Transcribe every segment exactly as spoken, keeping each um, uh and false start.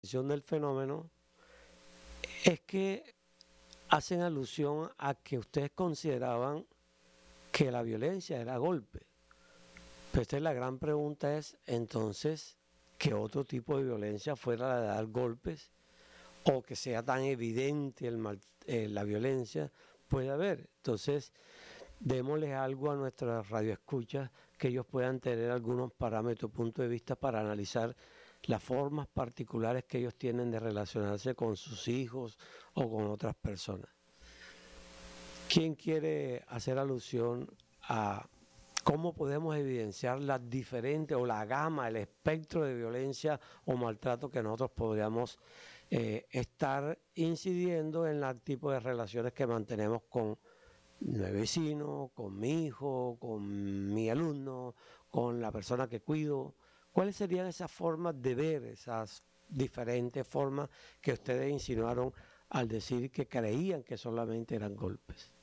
del fenómeno es que hacen alusión a que ustedes consideraban que la violencia era golpe. Pero esta es la gran pregunta es, entonces, ¿qué otro tipo de violencia fuera la de dar golpes o que sea tan evidente el mal, eh, la violencia puede haber? Entonces, démosles algo a nuestras radioescuchas que ellos puedan tener algunos parámetros, puntos de vista para analizar las formas particulares que ellos tienen de relacionarse con sus hijos o con otras personas. ¿Quién quiere hacer alusión a cómo podemos evidenciar las diferentes o la gama, el espectro de violencia o maltrato que nosotros podríamos eh, estar incidiendo en el tipo de relaciones que mantenemos con mi vecino, con mi hijo, con mi alumno, con la persona que cuido? ¿Cuáles serían esas formas de ver, esas diferentes formas que ustedes insinuaron al decir que creían que solamente eran golpes?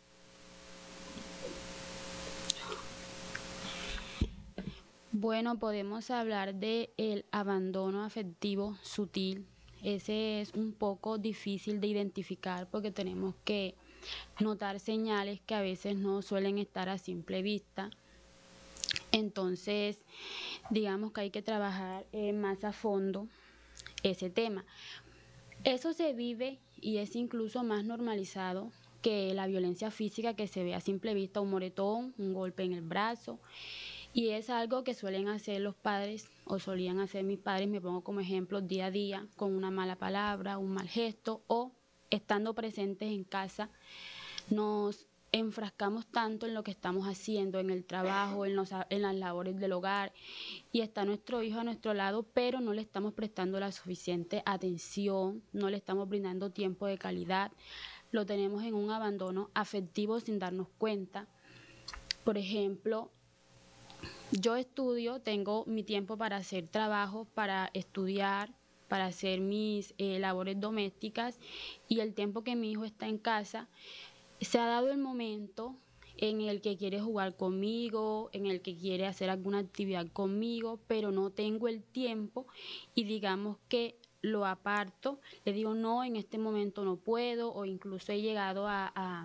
Bueno, podemos hablar de el abandono afectivo sutil. Ese es un poco difícil de identificar porque tenemos que notar señales que a veces no suelen estar a simple vista. Entonces, digamos que hay que trabajar eh, más a fondo ese tema. Eso se vive y es incluso más normalizado que la violencia física que se ve a simple vista, un moretón, un golpe en el brazo. Y es algo que suelen hacer los padres o solían hacer mis padres, me pongo como ejemplo día a día, con una mala palabra, un mal gesto o estando presentes en casa. Nos enfrascamos tanto en lo que estamos haciendo, en el trabajo, en, los, en las labores del hogar, y está nuestro hijo a nuestro lado, pero no le estamos prestando la suficiente atención, no le estamos brindando tiempo de calidad, lo tenemos en un abandono afectivo sin darnos cuenta. Por ejemplo, yo estudio, tengo mi tiempo para hacer trabajo, para estudiar, para hacer mis eh, labores domésticas, y el tiempo que mi hijo está en casa, se ha dado el momento en el que quiere jugar conmigo, en el que quiere hacer alguna actividad conmigo, pero no tengo el tiempo y digamos que lo aparto, le digo no, en este momento no puedo, o incluso he llegado a, a,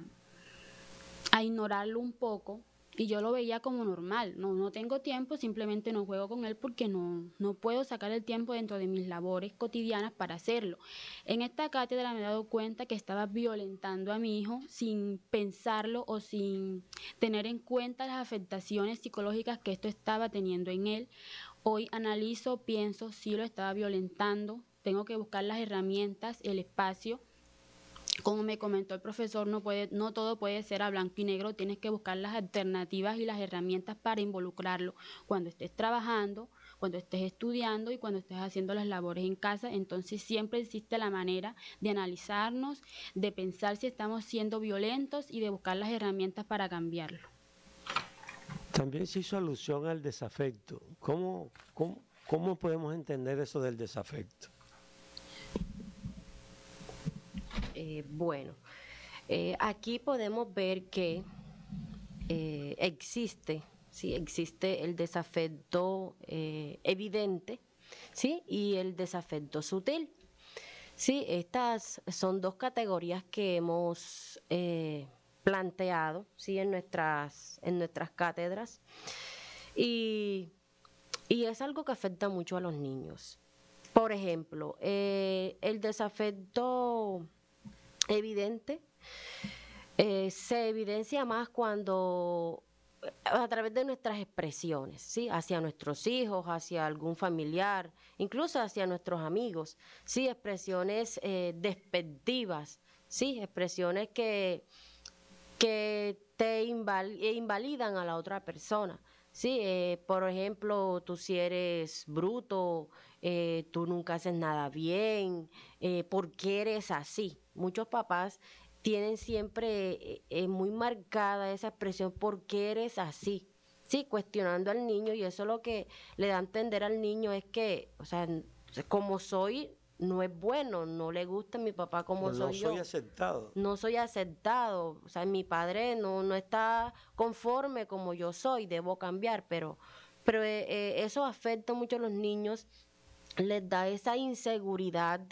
a ignorarlo un poco. Y yo lo veía como normal, no, no tengo tiempo, simplemente no juego con él porque no, no puedo sacar el tiempo dentro de mis labores cotidianas para hacerlo. En esta cátedra me he dado cuenta que estaba violentando a mi hijo sin pensarlo o sin tener en cuenta las afectaciones psicológicas que esto estaba teniendo en él. Hoy analizo, pienso, si lo estaba violentando, tengo que buscar las herramientas, el espacio. Como me comentó el profesor, no, puede, no todo puede ser a blanco y negro, tienes que buscar las alternativas y las herramientas para involucrarlo cuando estés trabajando, cuando estés estudiando y cuando estés haciendo las labores en casa. Entonces siempre existe la manera de analizarnos, de pensar si estamos siendo violentos y de buscar las herramientas para cambiarlo. También se hizo alusión al desafecto. ¿Cómo, cómo, cómo podemos entender eso del desafecto? Eh, bueno, eh, aquí podemos ver que eh, existe, ¿sí? Existe el desafecto eh, evidente, ¿sí? Y el desafecto sutil. Sí, estas son dos categorías que hemos eh, planteado, ¿sí? en nuestras, en nuestras cátedras, y, y es algo que afecta mucho a los niños. Por ejemplo, eh, el desafecto evidente eh, se evidencia más cuando a través de nuestras expresiones, ¿sí? Hacia nuestros hijos, hacia algún familiar, incluso hacia nuestros amigos, ¿sí? Expresiones eh, despectivas, ¿sí? Expresiones que, que te inval invalidan a la otra persona, ¿sí? Eh, por ejemplo, tú si eres bruto, eh, tú nunca haces nada bien, eh, ¿por qué eres así? Muchos papás tienen siempre eh, eh, muy marcada esa expresión, ¿por qué eres así? Sí, cuestionando al niño, y eso lo que le da a entender al niño es que, o sea, n- como soy, no es bueno, no le gusta a mi papá como O no soy soy yo, aceptado. no soy aceptado, o sea, mi padre no, no está conforme como yo soy, debo cambiar, pero, pero eh, eh, eso afecta mucho a los niños les da esa inseguridad